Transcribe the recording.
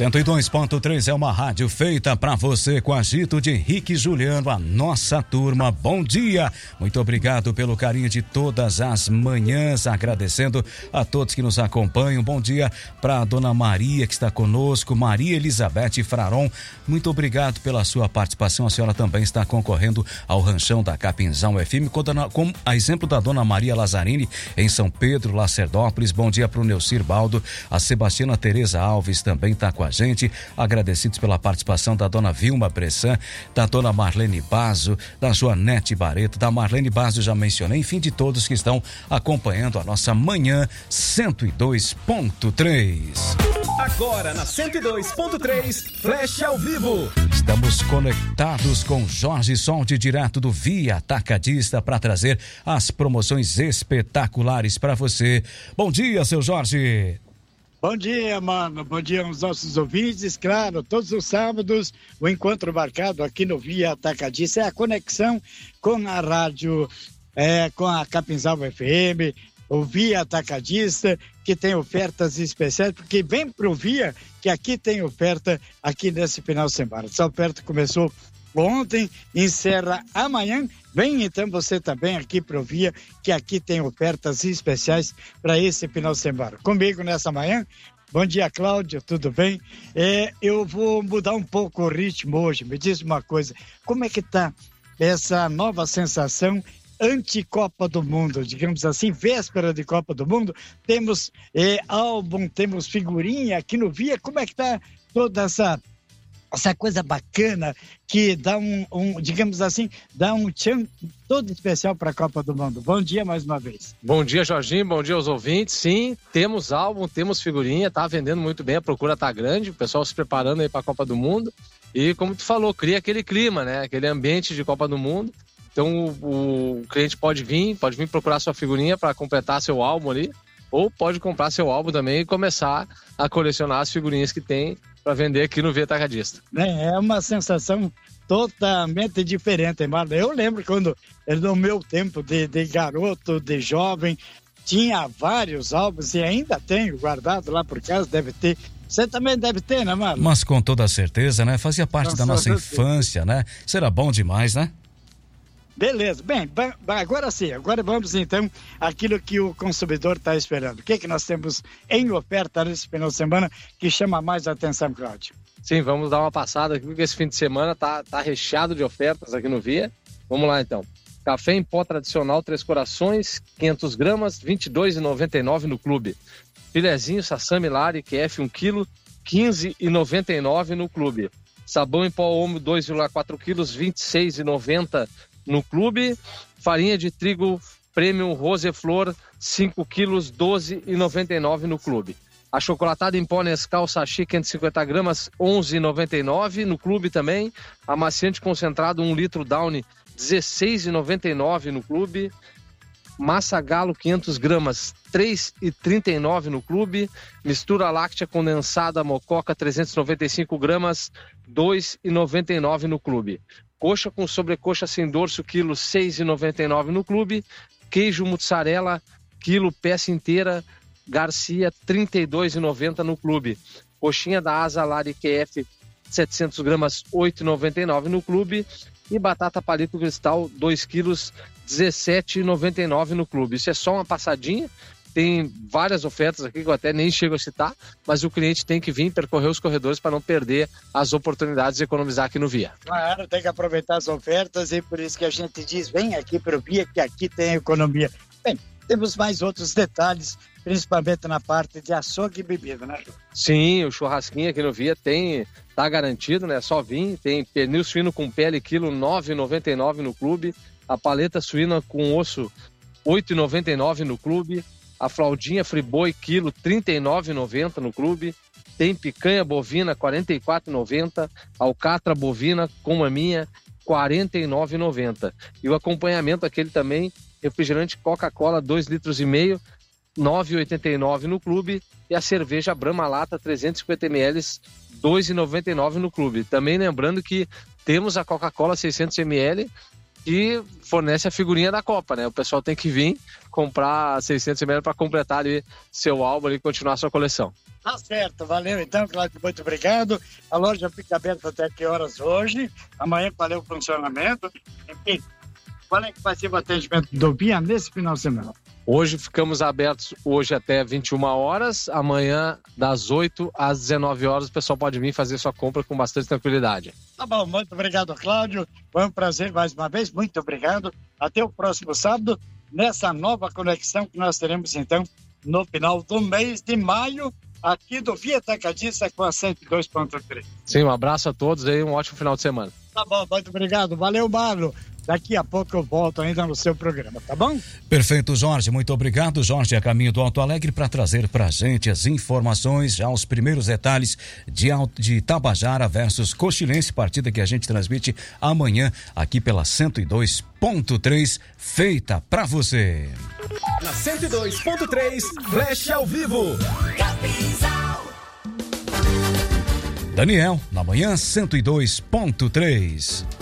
102.3 é uma rádio feita para você, com agito de Henrique e Juliano, a nossa turma. Bom dia, muito obrigado pelo carinho de todas as manhãs, agradecendo a todos que nos acompanham. Bom dia para a dona Maria que está conosco, Maria Elizabeth Fraron, muito obrigado pela sua participação. A senhora também está concorrendo ao ranchão da Capinzão FM, com a exemplo da dona Maria Lazzarini em São Pedro, Lacerdópolis. Bom dia para o Neucir Baldo, a Sebastiana Tereza Alves também está com a gente, agradecidos pela participação da dona Vilma Bressan, da dona Marlene Bazo, da Joanete Barreto, da Marlene Bazo já mencionei, enfim, de todos que estão acompanhando a nossa manhã 102.3. Agora na 102.3, Flash ao vivo. Estamos conectados com Jorge Soldi, direto do Via Atacadista, para trazer as promoções espetaculares para você. Bom dia, seu Jorge. Bom dia, mano. Bom dia aos nossos ouvintes. Claro, todos os sábados, o encontro marcado aqui no Via Atacadista é a conexão com a rádio, com a Capinzal FM, o Via Atacadista, que tem ofertas especiais, porque vem pro Via, que aqui tem oferta aqui nesse final de semana. Essa oferta começou ontem, encerra amanhã. Vem então você também aqui pro Via, que aqui tem ofertas especiais para esse final de semana. Comigo nessa manhã. Bom dia, Cláudio, tudo bem? Eu vou mudar um pouco o ritmo hoje. Me diz uma coisa, como é que tá essa nova sensação anti-Copa do Mundo, digamos assim, véspera de Copa do Mundo? Temos álbum, temos figurinha aqui no Via. Como é que tá toda essa coisa bacana que dá digamos assim, dá um tchan todo especial para a Copa do Mundo? Bom dia mais uma vez. Bom dia, Jorginho, bom dia aos ouvintes. Sim, temos álbum, temos figurinha, tá vendendo muito bem, a procura tá grande, o pessoal se preparando aí para a Copa do Mundo. E como tu falou, cria aquele clima, né? Aquele ambiente de Copa do Mundo. Então o cliente pode vir procurar sua figurinha para completar seu álbum ali, ou pode comprar seu álbum também e começar a colecionar as figurinhas que tem para vender aqui no Via Atacadista. É uma sensação totalmente diferente, Marlon. Eu lembro quando, no meu tempo de garoto, de jovem, tinha vários álbuns e ainda tenho guardado lá por casa, deve ter. Você também deve ter, né, Marlon? Mas com toda certeza, né? Fazia parte da nossa infância, né? Isso era bom demais, né? Beleza, bem, agora sim, agora vamos então àquilo que o consumidor está esperando. O que nós temos em oferta nesse final de semana que chama mais a atenção, Cláudio? Sim, vamos dar uma passada aqui, porque esse fim de semana tá recheado de ofertas aqui no Via. Vamos lá então. Café em pó tradicional Três Corações, 500 gramas, R$ 22,99 no clube. Filezinho Sassami Lari QF 1 kg, R$ 15,99 no clube. Sabão em pó Omo 2,4 kg, R$ 26,90 no clube. Farinha de trigo Premium Roseflor 5 quilos, R$ 12,99 no clube. Achocolatada em pó Nescau Sachê 550 gramas, R$ 11,99 no clube também. Amaciante concentrado 1 litro Downy, R$ 16,99 no clube. Massa Galo 500 gramas, R$ 3,39 no clube. Mistura láctea condensada Mococa 395 gramas, R$ 2,99 no clube. Coxa com sobrecoxa sem dorso, quilo, R$ 6,99 no clube. Queijo mussarela, quilo, peça inteira, Garcia, R$ 32,90 no clube. Coxinha da Asa Lari QF, 700 gramas, R$ 8,99 no clube. E batata palito cristal, 2 quilos, R$ 17,99 no clube. Isso é só uma passadinha. Tem várias ofertas aqui que eu até nem chego a citar, mas o cliente tem que vir percorrer os corredores para não perder as oportunidades de economizar aqui no Via. Claro, tem que aproveitar as ofertas e por isso que a gente diz, vem aqui para o Via que aqui tem economia. Bem, temos mais outros detalhes, principalmente na parte de açougue e bebida, né? Sim, o churrasquinho aqui no Via tá garantido, né? Só vir, tem pernil suíno com pele, quilo, R$ 9,99 no clube. A paleta suína com osso, R$ 8,99 no clube. A fraldinha Friboi, quilo, R$ 39,90 no clube. Tem picanha bovina, R$ 44,90. Alcatra bovina com maminha, R$ 49,90. E o acompanhamento aquele também, refrigerante Coca-Cola, 2,5 litros, R$ 9,89 no clube. E a cerveja Brahma Lata, 350 ml, R$ 2,99 no clube. Também lembrando que temos a Coca-Cola 600 ml, que fornece a figurinha da Copa, né? O pessoal tem que vir comprar 600 ml para completar ali seu álbum e continuar sua coleção. Tá certo, valeu então, Cláudio, muito obrigado. A loja fica aberta até que horas hoje? Amanhã qual é o funcionamento? Enfim, qual é que vai ser o atendimento do Binha nesse final de semana? Hoje ficamos abertos hoje até 21 horas, amanhã das 8 às 19 horas o pessoal pode vir fazer sua compra com bastante tranquilidade. Tá bom, muito obrigado, Cláudio. Foi um prazer mais uma vez, muito obrigado. Até o próximo sábado, nessa nova conexão que nós teremos então no final do mês de maio, aqui do Via Atacadista com a 102.3. Sim, um abraço a todos aí, um ótimo final de semana. Tá bom, muito obrigado. Valeu, Marlo. Daqui a pouco eu volto ainda no seu programa, tá bom? Perfeito, Jorge. Muito obrigado. Jorge, a caminho do Alto Alegre para trazer pra gente as informações, já os primeiros detalhes de Tabajara versus Coxilense, partida que a gente transmite amanhã aqui pela 102.3, feita pra você. Na 102.3, Flash ao vivo. Daniel, na manhã 102.3.